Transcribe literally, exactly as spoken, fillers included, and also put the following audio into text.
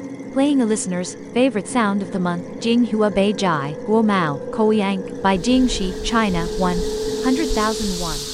Playing a listener's favorite sound of the month, Jing Hua Bei Jai, Guo Mao, Kouyang, by Jing Shi, China, one hundred thousand one.